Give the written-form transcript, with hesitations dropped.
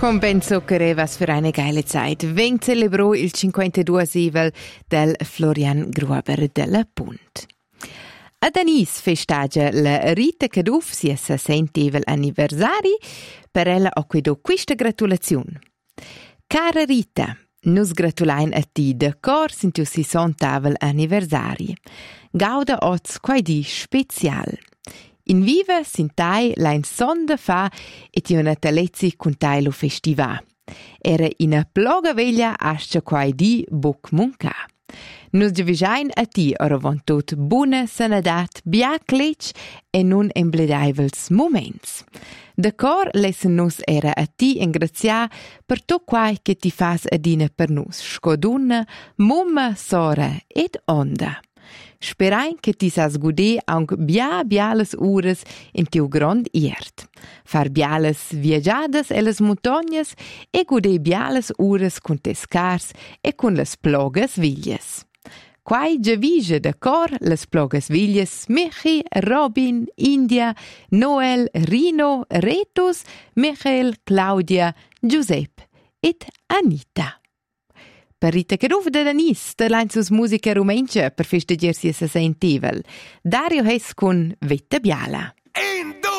Con ben zuccherevas für eine geile Zeit. Ven celebrò il 52 del Florian Gruber della Punt. Ad Anis festeggia la Rita Caduff sia 60 anniversari, per ella ho quedo questa gratulazione. Cara Rita, nus gratulain a ti de cor sin tu 60 anniversari. Gauda oz quai di special. In viva sintai l'ain sonda fa e ti una talezzi contai lo festiva. Era ina ploga veglia ascia quai di buc munca. Nus giavisain a ti oravon tot buna sanadat biaclec e nun embledaivels moments. De cor lesen nus era a ti ingrazia per to quai che ti fas adina per nus, scoduna, mumma, sora ed onda. Sperain che ti sas gude aunc biales ures in tiu grand iert. Far biales viaggiadas e las montagnas e gude biales ures con tes cars e con las plogas viglias. Quai giavige de cor las plogas viglias Michi, Robin, India, Noel, Rino, Retus, Michael, Claudia, Giuseppe et Anita. Per Rita Caduff de Anis, de l'Ainsus Musica Rumentia per festeggiarsi a 60. Dario Hess con Vetta Biala.